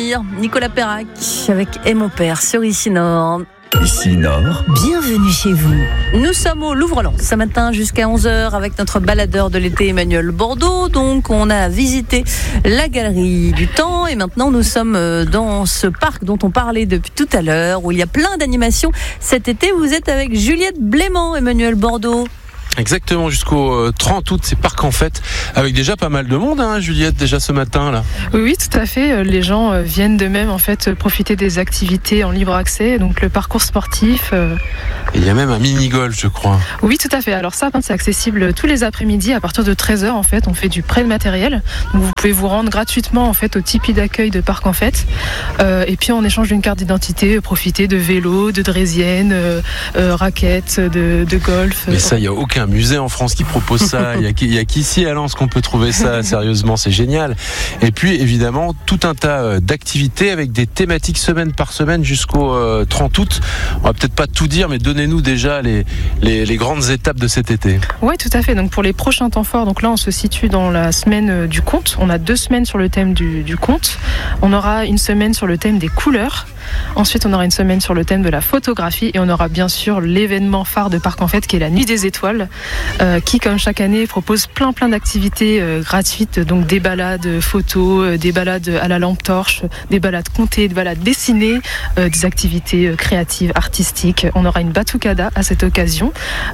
lire. Nicolas Perrac avec Et mon père sur Ici Nord. Ici Nord, bienvenue chez vous. Nous sommes au Louvre-Lens ce matin jusqu'à 11h avec notre baladeur de l'été Emmanuel Bordeaux. Donc on a visité la galerie du temps et maintenant nous sommes dans ce parc dont on parlait depuis tout à l'heure où il y a plein d'animations. Cet été vous êtes avec Juliette Blément, Emmanuel Bordeaux. Exactement, jusqu'au 30 août, c'est Parc en Fête, avec déjà pas mal de monde, hein, Juliette, déjà ce matin là. Oui, tout à fait. Les gens viennent d'eux-mêmes en fait profiter des activités en libre accès, donc le parcours sportif. Et il y a même un mini-golf, je crois. Oui, tout à fait. Alors ça, c'est accessible tous les après-midi à partir de 13h en fait. On fait du prêt de matériel. Donc vous pouvez vous rendre gratuitement en fait au tipi d'accueil de Parc en Fête. Et puis en échange d'une carte d'identité, profiter de vélo, de draisienne, raquettes, de golf. Mais ça, il n'y a aucun musée en France qui propose ça. Il y a qu'ici à Lens qu'on peut trouver ça. Sérieusement, c'est génial. Et puis évidemment, tout un tas d'activités avec des thématiques semaine par semaine jusqu'au 30 août. On va peut-être pas tout dire, mais donnez-nous déjà les grandes étapes de cet été. Oui, tout à fait. Donc pour les prochains temps forts, donc là on se situe dans la semaine du conte. On a 2 semaines sur le thème du conte. On aura une semaine sur le thème des couleurs. Ensuite, on aura une semaine sur le thème de la photographie et on aura bien sûr l'événement phare de Parc en Fête qui est la Nuit des Étoiles, qui, comme chaque année, propose plein d'activités gratuites, donc des balades photos, des balades à la lampe torche, des balades comptées, des balades dessinées, des activités créatives, artistiques. On aura une batucada à cette occasion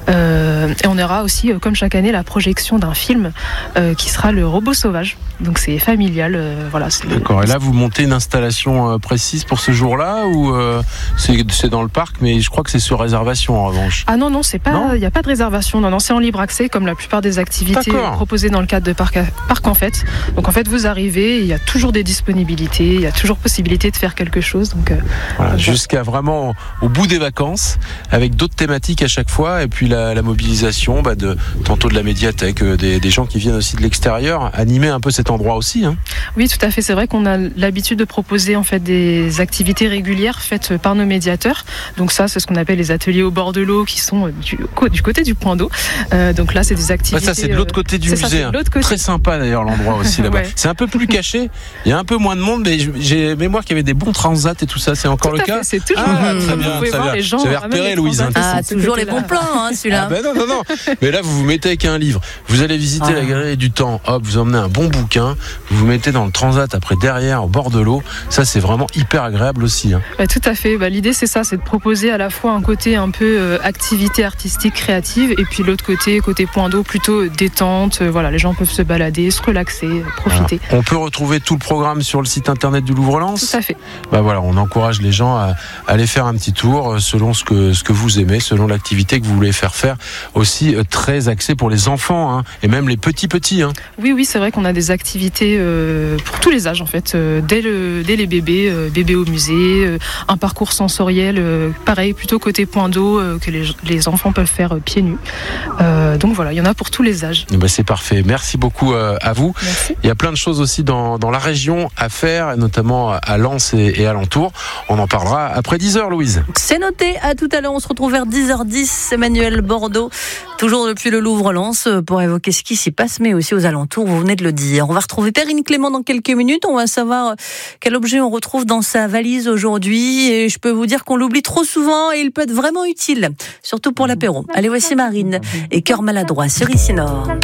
et on aura aussi, comme chaque année, la projection d'un film qui sera Le Robot Sauvage. Donc c'est familial. Voilà. D'accord. Et là, vous montez une installation précise pour ce jour-là ou c'est dans le parc, mais je crois que c'est sur réservation en revanche. Ah non, c'est pas. Il n'y a pas de réservation. Non, c'est en libre accès comme la plupart des activités proposées dans le cadre de Parc en Fête. Donc en fait, vous arrivez, il y a toujours des disponibilités, il y a toujours possibilité de faire quelque chose. Donc voilà, jusqu'à vraiment au bout des vacances, avec d'autres thématiques à chaque fois, et puis la mobilisation tantôt de la médiathèque, des gens qui viennent aussi de l'extérieur, animer un peu cet endroit aussi. Hein. Oui, tout à fait. C'est vrai qu'on a l'habitude de proposer en fait des activités régulières faites par nos médiateurs. Donc ça, c'est ce qu'on appelle les ateliers au bord de l'eau, qui sont du côté du point d'eau. Donc là, c'est des activités. Ça, c'est de l'autre côté du musée. Très sympa d'ailleurs l'endroit aussi là-bas. Ouais. C'est un peu plus caché. Il y a un peu moins de monde, mais j'ai mémoire qu'il y avait des bons transats et tout ça. C'est encore le cas. C'est toujours. Très bien. Vous avez repéré, Louise. Toujours les bons plans, celui-là. Non. Mais là, vous mettez avec un livre. Vous allez visiter la galerie du temps. Hop, vous emmenez un bon bouquin. Vous vous mettez dans le transat après derrière au bord de l'eau. Ça, c'est vraiment hyper agréable aussi. Hein. Tout à fait. L'idée, c'est ça, c'est de proposer à la fois un côté un peu activité artistique, créative, et puis l'autre côté point d'eau, plutôt détente. Voilà, les gens peuvent se balader, se relaxer, profiter. On peut retrouver tout le programme sur le site internet du Louvre-Lens. Tout à fait. Voilà, on encourage les gens à aller faire un petit tour selon ce que vous aimez, selon l'activité que vous voulez faire. Aussi très axé pour les enfants, hein, et même les petits. Hein. Oui, c'est vrai qu'on a des activités pour tous les âges en fait, dès les bébés, bébés au musée, un parcours sensoriel, pareil, plutôt côté point d'eau que les enfants peuvent faire pieds nus. Donc voilà, il y en a pour tous les âges. C'est parfait. Merci beaucoup à vous. Merci. Il y a plein de choses aussi dans la région à faire, notamment à Lens et alentour. On en parlera après 10h, Louise. C'est noté. À tout à l'heure. On se retrouve vers 10h10. Emmanuel Bordeaux, toujours depuis le Louvre-Lens, pour évoquer ce qui s'y passe, mais aussi aux alentours. Vous venez de le dire. On va retrouver Perrine Clément dans quelques minutes. On va savoir quel objet on retrouve dans sa valise aujourd'hui. Et je peux vous dire qu'on l'oublie trop souvent et il peut être vraiment utile, surtout pour l'apéro. Allez, voici Marine et Cœur maladroit sur Ici Nord.